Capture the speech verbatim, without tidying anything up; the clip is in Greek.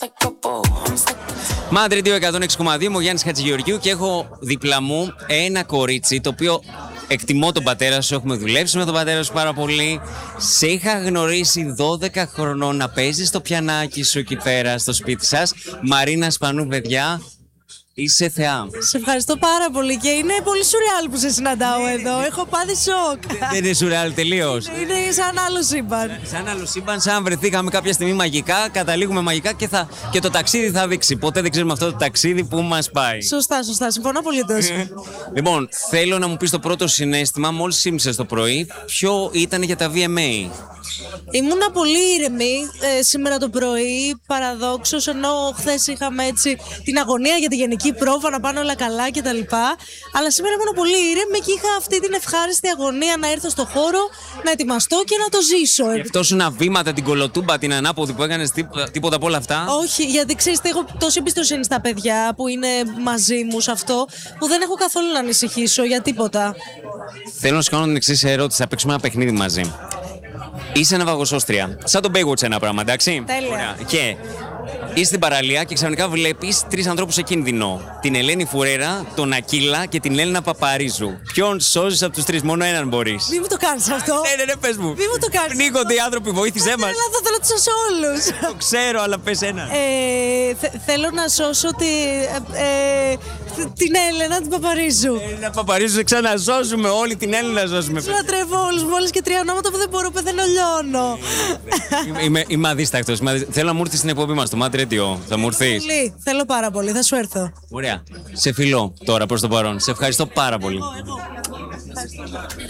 Μάντρι εκατόν έξι κόμμα δύο, είμαι ο Γιάννης Χατζηγεωργίου και έχω δίπλα μου ένα κορίτσι το οποίο εκτιμώ τον πατέρα σου, έχουμε δουλέψει με τον πατέρα σου πάρα πολύ. Σε είχα γνωρίσει δώδεκα χρονών να παίζεις το πιανάκι σου εκεί πέρα στο σπίτι σας. Μαρίνα Σπανού, παιδιά. Είσαι θεά. Σε ευχαριστώ πάρα πολύ και είναι πολύ σουρεάλ που σε συναντάω εδώ. Έχω πάθει σοκ. Δεν είναι σουρεάλ τελείως? Είναι σαν άλλο σύμπαν. Σαν άλλο σύμπαν, σαν βρεθήκαμε κάποια στιγμή μαγικά, καταλήγουμε μαγικά και, θα, και το ταξίδι θα δείξει. Ποτέ δεν ξέρουμε αυτό το ταξίδι που μας πάει. Σωστά, σωστά. Συμφωνώ απολύτως. Λοιπόν, θέλω να μου πεις το πρώτο συναίσθημα, μόλις ξύπνησες το πρωί, ποιο ήταν για τα βι εμ έι. Ήμουνα πολύ ήρεμη ε, σήμερα το πρωί, παραδόξως, ενώ χθες είχαμε έτσι την αγωνία για τη γενική πρόβα, να πάνε όλα καλά κτλ. Αλλά σήμερα ήμουν πολύ ήρεμη και είχα αυτή την ευχάριστη αγωνία να έρθω στο χώρο, να ετοιμαστώ και να το ζήσω. Γι' αυτό σου να βήματα, την κολοτούμπα, την ανάποδη που έκανες, τίποτα, τίποτα από όλα αυτά? Όχι, γιατί ξέρεις, έχω τόση εμπιστοσύνη στα παιδιά που είναι μαζί μου σε αυτό, που δεν έχω καθόλου να ανησυχήσω για τίποτα. Θέλω να σου κάνω την εξής ερώτηση. Θα παίξουμε ένα παιχνίδι μαζί. Είσαι ναυαγοσώστρια. Σαν τον Baywatch ένα πράγμα, εντάξει. Τέλεια. Ωραία. Και είσαι στην παραλία και ξαφνικά βλέπεις τρεις ανθρώπους σε κίνδυνο. Την Ελένη Φουρέρα, τον Ακύλα και την Έλληνα Παπαρίζου. Ποιον σώζεις από τους τρεις? Μόνο έναν μπορείς. Μην μου το κάνεις αυτό. Ναι, ναι, ναι, πες μου. Μην μου το κάνεις. Πνίγονται οι άνθρωποι, βοήθησέ μας. Αλλά θα θέλω να τους σώσω όλους. Το ξέρω, αλλά πες έναν. Ε, θε, θέλω να σώσω τη, ε, ε, την Έλενα την Παπαρίζου. Έλληνα Παπαρίζου, σε ξανασώσουμε όλοι, την Έλληνα ζώσουμε. Τους λατρεύω όλους, μόλις και τρία ονόματα που δεν μπορώ, πεθαίνω, λιώνω. Είμαι, είμαι αδίστακτος. Θέλω να μου έρθεις στην εκπομπή μας, το Mad Radio. Θα μου έρθεις? Πολύ, θέλω πάρα πολύ, θα σου έρθω. Ωραία. Σε φιλώ τώρα προς το παρόν. Σε ευχαριστώ πάρα πολύ. Εγώ, εγώ.